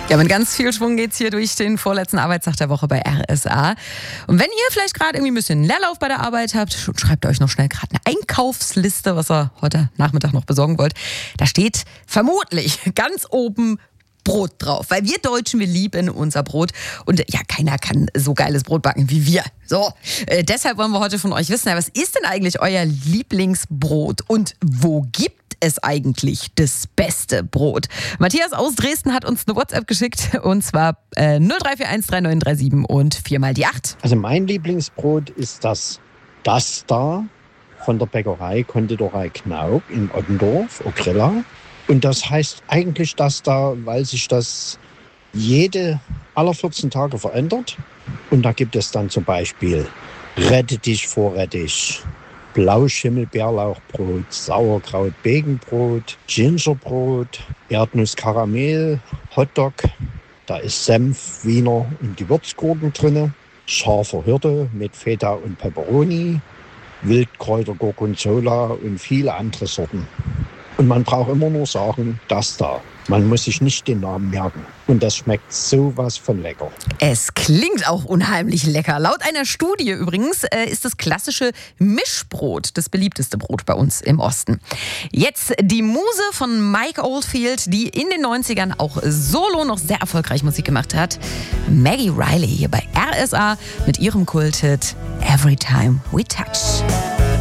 Ja, mit ganz viel Schwung geht's hier durch den vorletzten Arbeitstag der Woche bei RSA. Und wenn ihr vielleicht gerade irgendwie ein bisschen Leerlauf bei der Arbeit habt, schreibt euch noch schnell gerade eine Einkaufsliste, was ihr heute Nachmittag noch besorgen wollt. Da steht vermutlich ganz oben Brot drauf, weil wir Deutschen, wir lieben unser Brot und ja, keiner kann so geiles Brot backen wie wir. So, deshalb wollen wir heute von euch wissen, was ist denn eigentlich euer Lieblingsbrot und wo gibt es eigentlich das beste Brot? Matthias aus Dresden hat uns eine WhatsApp geschickt und zwar 0341 3937 und 4 mal die 8. Also mein Lieblingsbrot ist das da von der Bäckerei Konditorei Knaub in Ottendorf, Okrilla. Und das heißt eigentlich das da, weil sich das alle 14 Tage verändert. Und da gibt es dann zum Beispiel Rettich, Vorrettich, Blauschimmel-Bärlauchbrot, Sauerkraut, Begenbrot, Gingerbrot, Erdnuss-Karamell, Hotdog. Da ist Senf, Wiener und Gewürzgurken drin, scharfer Hirte mit Feta und Peperoni, Wildkräuter, Gorgonzola und viele andere Sorten. Und man braucht immer nur sagen, das da. Man muss sich nicht den Namen merken. Und das schmeckt sowas von lecker. Es klingt auch unheimlich lecker. Laut einer Studie übrigens ist das klassische Mischbrot das beliebteste Brot bei uns im Osten. Jetzt die Muse von Mike Oldfield, die in den 90ern auch solo noch sehr erfolgreich Musik gemacht hat. Maggie Riley hier bei RSA mit ihrem Kulthit Every Time We Touch.